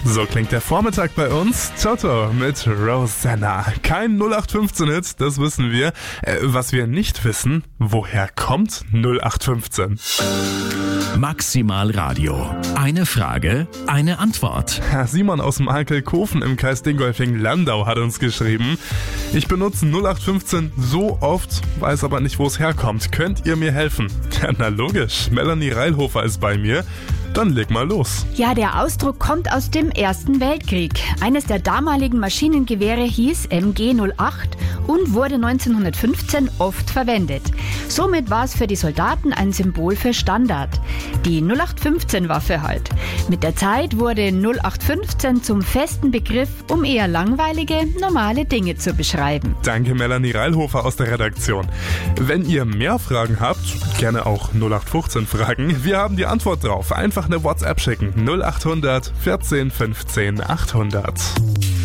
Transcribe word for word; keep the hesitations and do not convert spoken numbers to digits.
So klingt der Vormittag bei uns. Toto mit Rosanna. Kein null acht fünfzehn-Hit, das wissen wir. Äh, was wir nicht wissen, woher kommt null acht fünfzehn? Maximal Radio. Eine Frage, eine Antwort. Herr Simon aus dem Alkelkofen im Kreis Dingolfing-Landau hat uns geschrieben: Ich benutze null acht fünfzehn so oft, weiß aber nicht, wo es herkommt. Könnt ihr mir helfen? Ja, na logisch. Melanie Reilhofer ist bei mir. Dann leg mal los. Ja, der Ausdruck kommt aus dem Ersten Weltkrieg. Eines der damaligen Maschinengewehre hieß M G null acht und wurde neunzehnhundertfünfzehn oft verwendet. Somit war es für die Soldaten ein Symbol für Standard. Die null acht fünfzehn Waffe halt. Mit der Zeit wurde null acht fünfzehn zum festen Begriff, um eher langweilige, normale Dinge zu beschreiben. Danke Melanie Reilhofer aus der Redaktion. Wenn ihr mehr Fragen habt, gerne auch null acht fünfzehn fragen. Wir haben die Antwort drauf. Einfach eine WhatsApp schicken. null acht hundert vierzehn fünfzehn achthundert.